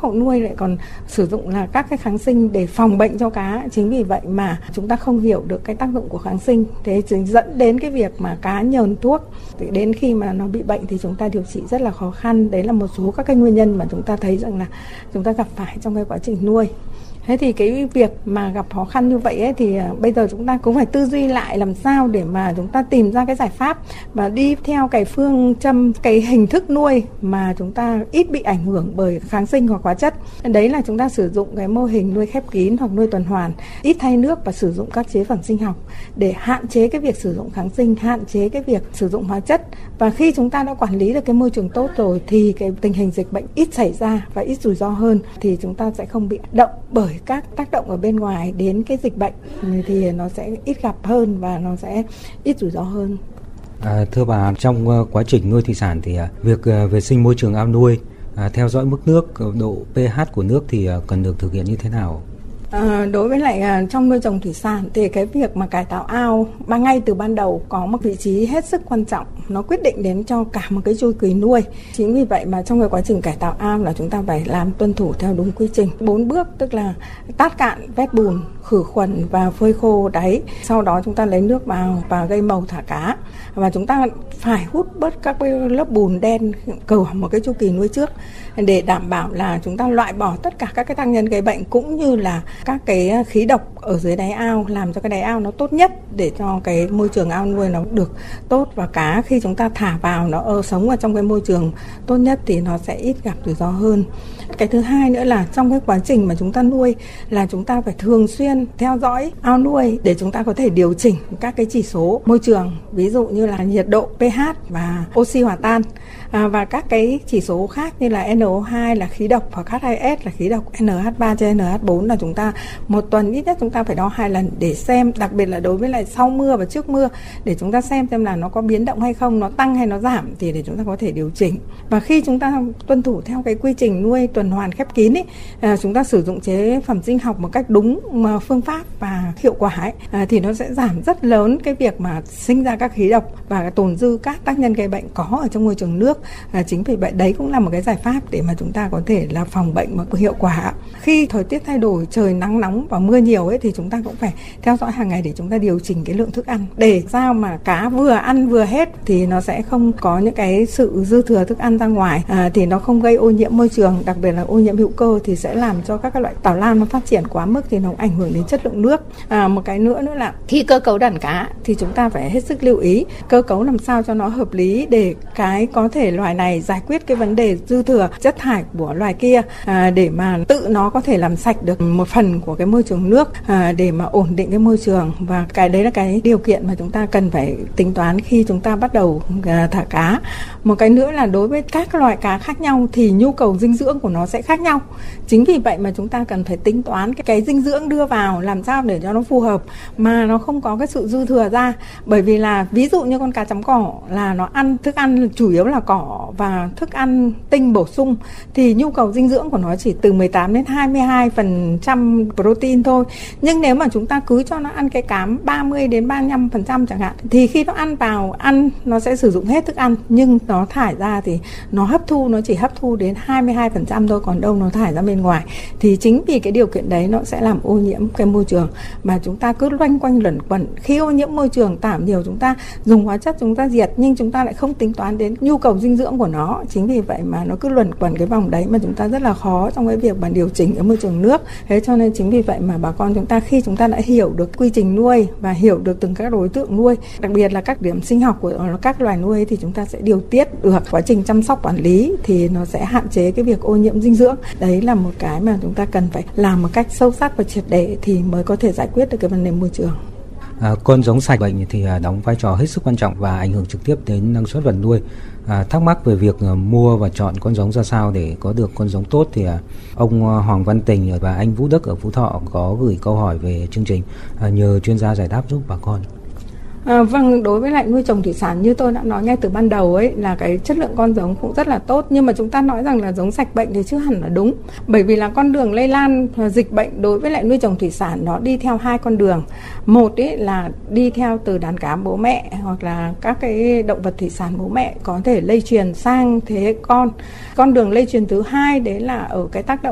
hộ nuôi lại còn sử dụng là các cái kháng sinh để phòng bệnh cho cá. Chính vì vậy mà chúng ta không hiểu được cái tác dụng của kháng sinh, thế dẫn đến cái việc mà cá nhờn thuốc. Đến khi mà nó bị bệnh thì chúng ta điều trị rất là khó khăn. Đấy là một số các cái nguyên nhân mà chúng ta thấy rằng là chúng ta gặp phải trong cái quá trình nuôi. Thế thì cái việc mà gặp khó khăn như vậy ấy, thì bây giờ chúng ta cũng phải tư duy lại làm sao để mà chúng ta tìm ra cái giải pháp và đi theo cái phương châm, cái hình thức nuôi mà chúng ta ít bị ảnh hưởng bởi kháng sinh hoặc hóa chất. Đấy là chúng ta sử dụng cái mô hình nuôi khép kín hoặc nuôi tuần hoàn, ít thay nước và sử dụng các chế phẩm sinh học để hạn chế cái việc sử dụng kháng sinh, hạn chế cái việc sử dụng hóa chất. Và khi chúng ta đã quản lý được cái môi trường tốt rồi thì cái tình hình dịch bệnh ít xảy ra và ít rủi ro hơn, thì chúng ta sẽ không bị động bởi các tác động ở bên ngoài đến cái dịch bệnh, thì nó sẽ ít gặp hơn và nó sẽ ít rủi ro hơn. Thưa bà, trong quá trình nuôi thủy sản thì việc vệ sinh môi trường ao nuôi, theo dõi mức nước, độ pH của nước thì cần được thực hiện như thế nào? Đối với lại trong nuôi trồng thủy sản thì cái việc mà cải tạo ao ngay từ ban đầu có một vị trí hết sức quan trọng, nó quyết định đến cho cả một cái chu kỳ nuôi. Chính vì vậy mà trong cái quá trình cải tạo ao là chúng ta phải làm tuân thủ theo đúng quy trình 4 bước, tức là tát cạn, vét bùn, khử khuẩn và phơi khô đáy. Sau đó chúng ta lấy nước vào và gây màu thả cá, và chúng ta phải hút bớt các cái lớp bùn đen cầu một cái chu kỳ nuôi trước để đảm bảo là chúng ta loại bỏ tất cả các cái tác nhân gây bệnh cũng như là các cái khí độc ở dưới đáy ao, làm cho cái đáy ao nó tốt nhất để cho cái môi trường ao nuôi nó được tốt, và cá khi chúng ta thả vào nó sống ở trong cái môi trường tốt nhất thì nó sẽ ít gặp rủi ro hơn. Cái thứ hai nữa là trong cái quá trình mà chúng ta nuôi là chúng ta phải thường xuyên theo dõi ao nuôi để chúng ta có thể điều chỉnh các cái chỉ số môi trường, ví dụ như là nhiệt độ, pH và oxy hòa tan, và các cái chỉ số khác như là NO2 là khí độc hoặc H2S là khí độc, NH3 trên NH4 là chúng ta một tuần ít nhất chúng ta phải đo 2 lần để xem, đặc biệt là đối với lại sau mưa và trước mưa, để chúng ta xem là nó có biến động hay không, nó tăng hay nó giảm, thì để chúng ta có thể điều chỉnh. Và khi chúng ta tuân thủ theo cái quy trình nuôi tuần hoàn khép kín ấy, chúng ta sử dụng chế phẩm sinh học một cách đúng phương pháp và hiệu quả ấy, thì nó sẽ giảm rất lớn cái việc mà sinh ra các khí độc và tồn dư các tác nhân gây bệnh có ở trong môi trường nước. Chính vì vậy đấy cũng là một cái giải pháp để mà chúng ta có thể là phòng bệnh một hiệu quả. Khi thời tiết thay đổi, trời nắng nóng và mưa nhiều ấy, thì chúng ta cũng phải theo dõi hàng ngày để chúng ta điều chỉnh cái lượng thức ăn để sao mà cá vừa ăn vừa hết thì nó sẽ không có những cái sự dư thừa thức ăn ra ngoài, thì nó không gây ô nhiễm môi trường, đặc biệt là ô nhiễm hữu cơ thì sẽ làm cho các loại tảo lan nó phát triển quá mức thì nó ảnh hưởng đến chất lượng nước. Một cái nữa là khi cơ cấu đàn cá thì chúng ta phải hết sức lưu ý cơ cấu làm sao cho nó hợp lý để cái có thể loài này giải quyết cái vấn đề dư thừa chất thải của loài kia, để mà tự nó có thể làm sạch được một phần của cái môi trường nước, để mà ổn định cái môi trường. Và cái đấy là cái điều kiện mà chúng ta cần phải tính toán khi chúng ta bắt đầu thả cá. Một cái nữa là đối với các loài cá khác nhau thì nhu cầu dinh dưỡng của nó sẽ khác nhau. Chính vì vậy mà chúng ta cần phải tính toán cái dinh dưỡng đưa vào làm sao để cho nó phù hợp mà nó không có cái sự dư thừa ra. Bởi vì là ví dụ như con cá chấm cỏ là nó ăn thức ăn chủ yếu là cỏ và thức ăn tinh bổ sung, thì nhu cầu dinh dưỡng của nó chỉ từ 18 đến 22% protein thôi. Nhưng nếu mà chúng ta cứ cho nó ăn cái cám 30 đến 35% chẳng hạn, thì khi nó ăn nó sẽ sử dụng hết thức ăn, nhưng nó thải ra thì nó chỉ hấp thu đến 22% thôi, còn đâu nó thải ra bên ngoài. Thì chính vì cái điều kiện đấy nó sẽ làm ô nhiễm cái môi trường mà chúng ta cứ loanh quanh luẩn quẩn. Khi ô nhiễm môi trường giảm nhiều, chúng ta dùng hóa chất chúng ta diệt, nhưng chúng ta lại không tính toán đến nhu cầu dinh dưỡng của nó. Chính vì vậy mà nó cứ luẩn quẩn cái vòng đấy mà chúng ta rất là khó trong cái việc mà điều chỉnh cái môi trường nước. Thế cho nên chính vì vậy mà bà con chúng ta khi chúng ta đã hiểu được quy trình nuôi và hiểu được từng các đối tượng nuôi, đặc biệt là các điểm sinh học của các loài nuôi, thì chúng ta sẽ điều tiết được quá trình chăm sóc quản lý, thì nó sẽ hạn chế cái việc ô nhiễm dinh dưỡng. Đấy là một cái mà chúng ta cần phải làm một cách sâu sắc và triệt để thì mới có thể giải quyết được cái vấn đề môi trường. Con giống sạch bệnh thì đóng vai trò hết sức quan trọng và ảnh hưởng trực tiếp đến năng suất vật nuôi. Thắc mắc về việc mua và chọn con giống ra sao để có được con giống tốt thì ông Hoàng Văn Tình và anh Vũ Đức ở Phú Thọ có gửi câu hỏi về chương trình, nhờ chuyên gia giải đáp giúp bà con. Vâng, đối với lại nuôi trồng thủy sản như tôi đã nói ngay từ ban đầu ấy, là cái chất lượng con giống cũng rất là tốt, nhưng mà chúng ta nói rằng là giống sạch bệnh thì chưa hẳn là đúng. Bởi vì là con đường lây lan dịch bệnh đối với lại nuôi trồng thủy sản nó đi theo hai con đường. Một ấy là đi theo từ đàn cá bố mẹ hoặc là các cái động vật thủy sản bố mẹ có thể lây truyền sang thế hệ con. Con đường lây truyền thứ hai đấy là ở cái tác động